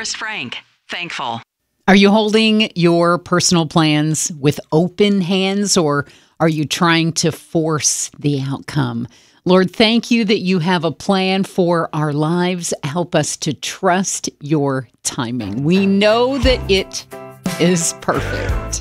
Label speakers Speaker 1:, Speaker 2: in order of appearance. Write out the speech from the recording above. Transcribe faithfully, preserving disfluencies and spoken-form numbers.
Speaker 1: Forrest Frank. Thankful.
Speaker 2: Are you holding your personal plans with open hands, or are you trying to force the outcome? Lord, thank you that you have a plan for our lives. Help us to trust your timing. We know that it is perfect.